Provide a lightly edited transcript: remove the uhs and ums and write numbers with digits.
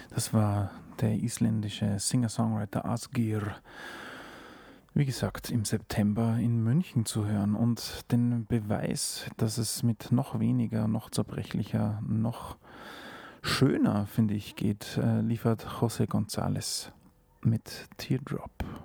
Das war der isländische Singer-Songwriter Asgir, wie gesagt, im September in München zu hören. Und den Beweis, dass es mit noch weniger, noch zerbrechlicher, noch schöner, finde ich, geht, liefert José González mit Teardrop.